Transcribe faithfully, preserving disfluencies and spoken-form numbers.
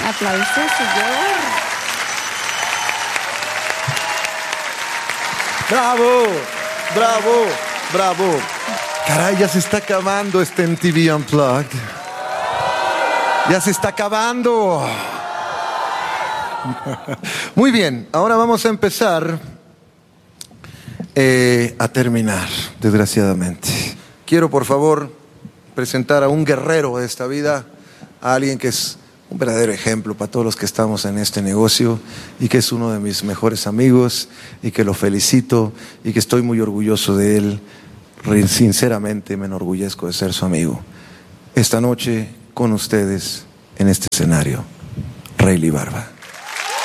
Aplausos, señor. ¡Bravo! ¡Bravo! ¡Bravo! Caray, ya se está acabando este M T V Unplugged. Ya se está acabando. Muy bien, ahora vamos a empezar eh, a terminar, desgraciadamente. Quiero, por favor, presentar a un guerrero de esta vida, a alguien que es un verdadero ejemplo para todos los que estamos en este negocio y que es uno de mis mejores amigos y que lo felicito y que estoy muy orgulloso de él. Sinceramente me enorgullezco de ser su amigo. Esta noche con ustedes en este escenario, Rayleigh Barba.